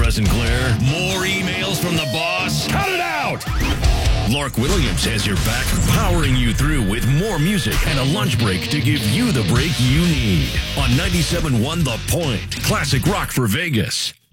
Preston Clare? More emails from the boss? Cut it out! Lark Williams has your back, powering you through with more music and a lunch break to give you the break you need. On 97.1 The Point, classic rock for Vegas.